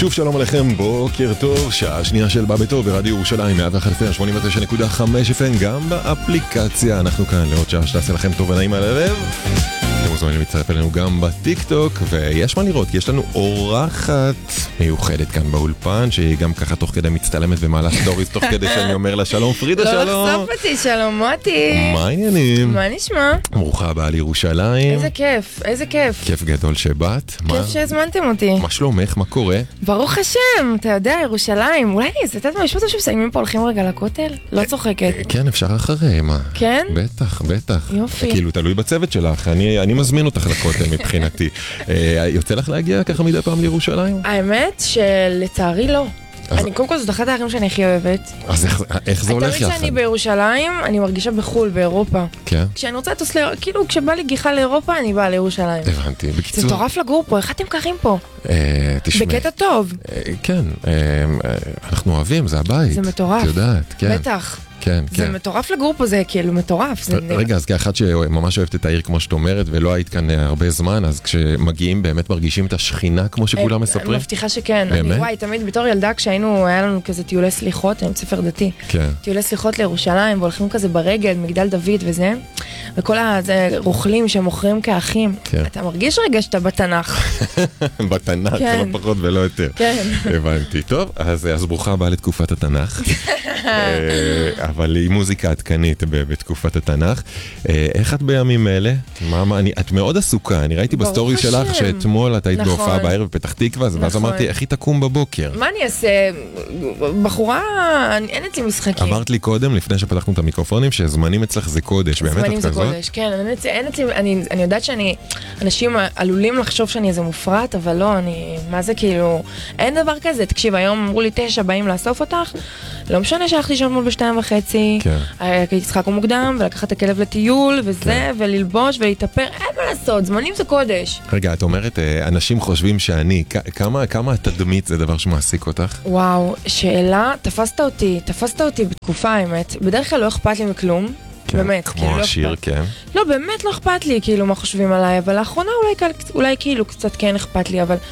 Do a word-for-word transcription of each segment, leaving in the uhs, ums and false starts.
שוב שלום עליכם, בוקר טוב, שעה שנייה של בא בטוב ברדיו ירושלים, מאה ואחת אפ אם, שמונים ותשע נקודה חמש אף אם, גם באפליקציה. אנחנו כאן לעוד שעה שתעשה לכם טוב ונעים על הלב. אתם מוזמנים להצטרף אלינו גם בטיק טוק, ויש מה לראות, כי יש לנו אורחת מיוחדת כאן באולפן, שהיא גם ככה תוך כדי מצטלמת ומעלה סטוריז תוך כדי שאני אומר לה שלום. פרידה, שלום. לא לחשוף אותי, שלום מוטי. מה העניינים? מה נשמע? ברוכה הבאה לירושלים. איזה כיף, איזה כיף. כיף גדול שבאת. כיף שהזמנתם אותי. מה שלומך? מה קורה? ברוך השם, אתה יודע, ירושלים. אולי אני אצטט במשפט שמסיימים פה הולכים רגע לכותל? לא צוחקת. כן, אפשר אחרי, מה? כן? בטח, בטח. יופי. כאילו, תלוי בצוות שלך. אני, אני מזמין אותך לכותל מבחינתי. יוצא לך להגיע ככה מדי פעם לירושלים? האמת שלצערי לא. אני קודם כל זאת אחת האחרים שאני הכי אוהבת. אז איך, איך זה הולך יחד? תמיד שאני בירושלים, אני מרגישה בחול, באירופה. כן. כשאני רוצה לטוס, כאילו כשבא לי גיחה לאירופה, אני באה לירושלים. הבנתי, בקיצור. זה מטורף לגור פה, איך אתם קרים פה? תשמע. בקטע טוב. כן, אנחנו אוהבים, זה הבית. זה מטורף. את יודעת, כן. בטח. כן, זה כן. מטורף לגור פה, זה כאילו מטורף. רגע, אז כאחת שממש אוהבת את העיר כמו שאת אומרת, ולא היית כאן הרבה זמן, אז כשמגיעים באמת מרגישים את השכינה כמו שכולם מספרים? אני מבטיחה שכן. אני וואי, תמיד בתור ילדה כשהיינו, היה לנו כזה טיולי סליחות, עם ספר דתי. כן. טיולי סליחות לירושלים, והולכים כזה ברגל, מגדל דוד וזה, וכל הרוכלים שמוכרים כאחים. אתה מרגיש רגע שאתה בתנ"ך. בתנ"ך, לא פחות ולא יותר. כן. הבנתי. טוב, אז ברוכה הבאה לתקופת התנ"ך. אבל היא מוזיקה עדכנית בתקופת התנ"ך. איך את בימים אלה? את מאוד עסוקה, אני ראיתי בסטורי שלך שאתמול את היית בהופעה בערב בפתח תקווה, ואז אמרתי, איך היא תקום בבוקר? מה אני אעשה? בחורה, אין אצלי משחקים. אמרת לי קודם, לפני שפתחנו את המיקרופונים, שזמנים אצלך זה קודש, באמת את כזאת? זמנים זה קודש, כן, אין אצלי, אני יודעת שאני, אנשים עלולים לחשוב שאני איזה מופרט, אבל לא, אני, מה זה כאילו, אין דבר כזה, תקשיב, היום אמרו לי תשע באים לאסוף אותך, לא משנה שהלכתי שם מול בשתיים וחצי, הייתי צריכה לקום מוקדם, ולקחת את הכלב לטיול, וזה, וללבוש, ולהתאפר, אין מה לעשות, זמנים זה קודש. רגע, את אומרת, אנשים חושבים שאני, כמה, כמה התדמית זה דבר שמעסיק אותך? וואו, שאלה, תפסת אותי, תפסת אותי בתקופה, האמת, בדרך כלל לא אכפת לי מכלום, באמת, כמו השיר, כן. לא, באמת לא אכפת לי, כאילו, מה חושבים עליי, אבל לאחרונה אולי כאילו קצת כן אכפת לי, אבל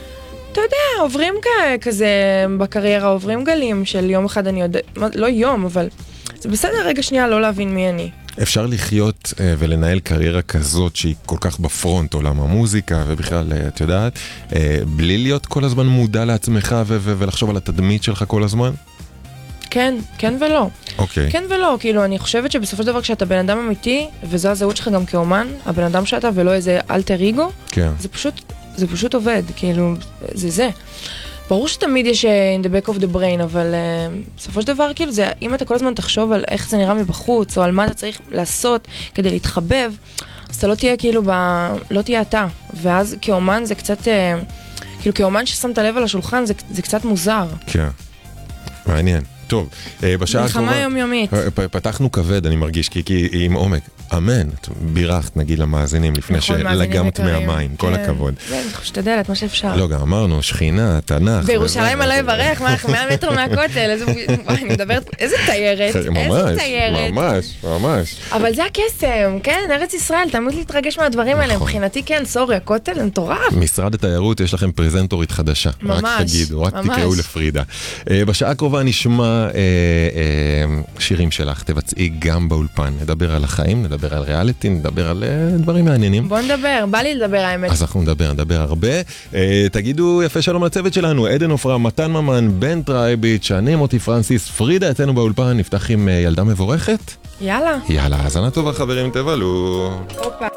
אתה יודע, עוברים כזה בקריירה, עוברים גלים של יום אחד אני יודע, לא יום, אבל זה בסדר רגע שנייה לא להבין מי אני. אפשר לחיות uh, ולנהל קריירה כזאת שהיא כל כך בפרונט עולם המוזיקה ובכלל, uh, את יודעת, uh, בלי להיות כל הזמן מודע לעצמך ו- ו- ולחשוב על התדמית שלך כל הזמן? כן, כן ולא. אוקיי. כן ולא, כאילו אני חושבת שבסופו של דבר כשאתה בן אדם אמיתי, וזו הזהות שלך גם כאומן, הבן אדם שאתה ולא איזה אלטר איגו, כן. זה פשוט, זה פשוט עובד, כאילו, זה זה. ברור שתמיד יש in the back of the brain, אבל uh, בסופו של דבר, כאילו, זה, אם אתה כל הזמן תחשוב על איך זה נראה מבחוץ, או על מה אתה צריך לעשות כדי להתחבב, אז אתה לא תהיה כאילו, ב, לא תהיה אתה. ואז כאומן זה קצת, uh, כאילו, כאומן ששמת לב על השולחן, זה, זה קצת מוזר. כן, מעניין. טוב, בשעה מלחמה יומיומית. פתחנו כבד, אני מרגיש, כי עם עומק. אמן, בירכת נגיד למאזינים לפני שלגמת מהמים, כל הכבוד. זה, אני משתדלת, מה שאפשר. לא, גם אמרנו, שכינה, תנ"ך. בירושלים אני לא אברך, מה, אנחנו מאה מטר מהכותל, אני מדברת, איזה תיירת, איזה תיירת. ממש, ממש. אבל זה הקסם, כן, ארץ ישראל, תמיד להתרגש מהדברים האלה, מבחינתי כן, סורי, הכותל, מטורף. משרד התיירות, יש לכם פרזנטורית חדשה. ממש, רק תגידו, רק תקראו לפרידה. בשעה הקרובה נשמע שירים שלך, תבצעי גם באולפן, נדבר על החיים, נדבר על ריאליטי, נדבר על דברים מעניינים. בוא נדבר, בא לי לדבר האמת. אז אנחנו נדבר, נדבר הרבה. תגידו יפה שלום לצוות שלנו, עדן עופרה, מתן ממן, בן טרייביץ', אני מוטי פרנסיס, פרידה אצלנו באולפן, נפתח עם ילדה מבורכת. יאללה. יאללה, האזנה טובה חברים, תבלו. הופה.